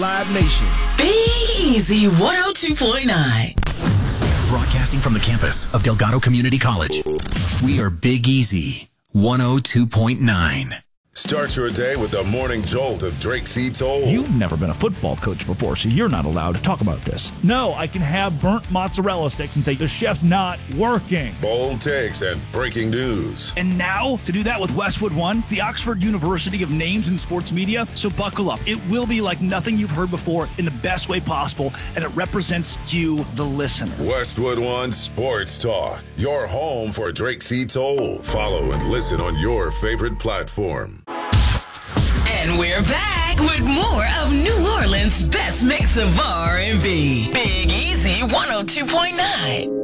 Live Nation. Big Easy 102.9. Broadcasting from the campus of Delgado Community College. We are Big Easy 102.9. Start your day with the morning jolt of Drake C. Toll. You've never been a football coach before, so you're not allowed to talk about this. No, I can have burnt mozzarella sticks and say the chef's not working. Bold takes and breaking news. And now, to do that with Westwood One, the Oxford University of names in sports media, so buckle up. It will be like nothing you've heard before in the best way possible, and it represents you, the listener. Westwood One Sports Talk, your home for Drake C. Toll. Follow and listen on your favorite platform. And we're back with more of New Orleans' best mix of R&B. Big Easy 102.9.